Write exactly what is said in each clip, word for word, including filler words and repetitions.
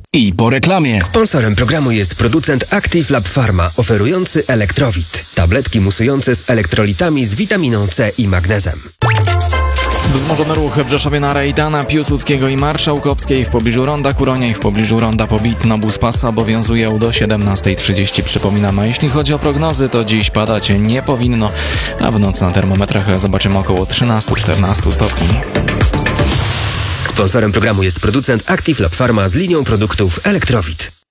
I po reklamie. Sponsorem programu jest producent Active Lab Pharma, oferujący Elektrowit. Tabletki musujące z elektrolitami z witaminą C i magnezem. Wzmożony ruch w Rzeszowie na Rejtana, Piłsudskiego i Marszałkowskiej, w pobliżu Ronda Kuronia i w pobliżu Ronda Pobitno. Bus pasa obowiązują do siedemnastej trzydzieści. Przypominam, a jeśli chodzi o prognozy, to dziś padać nie powinno, a w nocy na termometrach zobaczymy około trzynaście czternaście stopni. Sponsorem programu jest producent Active Lab Pharma z linią produktów Elektrowit.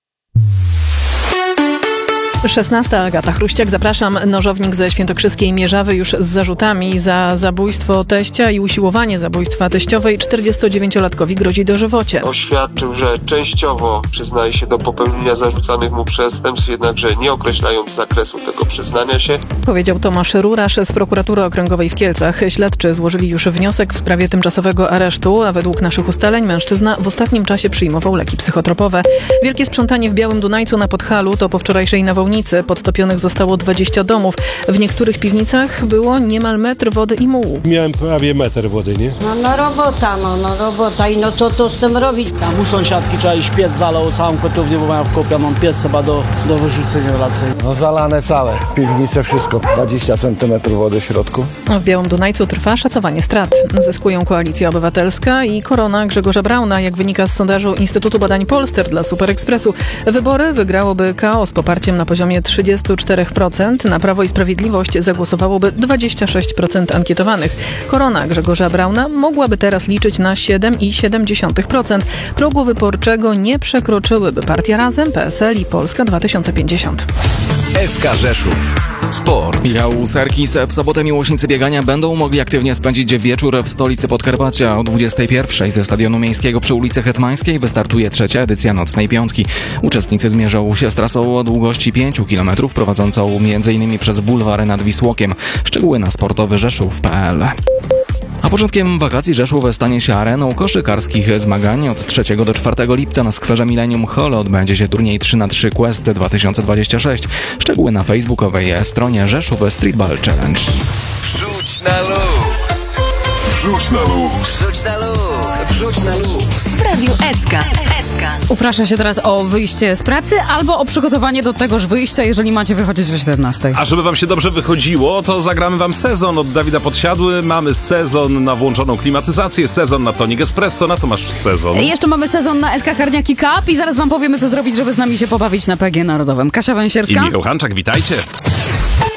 szesnasta. Agata Chruściak, zapraszam. Nożownik ze świętokrzyskiej Mierzawy już z zarzutami za zabójstwo teścia i usiłowanie zabójstwa teściowej czterdziestodziewięciolatkowi grozi dożywocie. Oświadczył, że częściowo przyznaje się do popełnienia zarzucanych mu przestępstw, jednakże nie określając zakresu tego przyznania się. Powiedział Tomasz Rurasz z Prokuratury Okręgowej w Kielcach. Śledczy złożyli już wniosek w sprawie tymczasowego aresztu, a według naszych ustaleń mężczyzna w ostatnim czasie przyjmował leki psychotropowe. Wielkie sprzątanie w Białym Dunajcu na Podhalu to po wczorajszej nawałnicy. Podtopionych zostało dwadzieścia domów. W niektórych piwnicach było niemal metr wody i mułu. Miałem prawie metr wody, nie? No, no robota, no, no robota i no to to z tym robić. Tam u sąsiadki trzeba iść piec zalał całą kotłownię, bo mają wkopioną piec chyba do, do wyrzucenia raczej. No zalane całe, piwnice, wszystko. dwadzieścia centymetrów wody w środku. W Białym Dunajcu trwa szacowanie strat. Zyskują Koalicja Obywatelska i Korona Grzegorza Brauna. Jak wynika z sondażu Instytutu Badań Polster dla Super Expressu, wybory wygrałoby K O z poparciem na poziomie trzydzieści cztery procent. Na Prawo i Sprawiedliwość zagłosowałoby dwadzieścia sześć procent ankietowanych. Korona Grzegorza Brauna mogłaby teraz liczyć na siedem przecinek siedem procent. Progu wyborczego nie przekroczyłyby partia Razem, P S L i Polska dwa tysiące pięćdziesiąt. S K Rzeszów. Sport. Michał Serkis. W sobotę miłośnicy biegania będą mogli aktywnie spędzić wieczór w stolicy Podkarpacia. O dwudziestej pierwszej ze Stadionu Miejskiego przy ulicy Hetmańskiej wystartuje trzecia edycja Nocnej Piątki. Uczestnicy zmierzą się z trasą o długości pięciu kilometrów prowadzącą m.in. przez bulwary nad Wisłokiem. Szczegóły na sportowy rzeszów kropka p l. A początkiem wakacji Rzeszów stanie się areną koszykarskich zmagań. Od trzeciego do czwartego lipca na skwerze Millennium Hall odbędzie się turniej trzy na trzy Quest dwa tysiące dwadzieścia sześć. Szczegóły na facebookowej stronie Rzeszów Streetball Challenge. Wrzuć na luz. Wrzuć na luz. Wrzuć na luz. Wrzuć na luz. W Radiu S K. Uprasza się teraz o wyjście z pracy albo o przygotowanie do tegoż wyjścia, jeżeli macie wychodzić o siedemnastej. A żeby wam się dobrze wychodziło, to zagramy wam sezon od Dawida Podsiadły. Mamy sezon na włączoną klimatyzację, sezon na tonik espresso. Na co masz sezon? Jeszcze mamy sezon na S K Karniaki Cup i zaraz wam powiemy, co zrobić, żeby z nami się pobawić na P G Narodowym. Kasia Węsierska I Michał Hanczak, witajcie.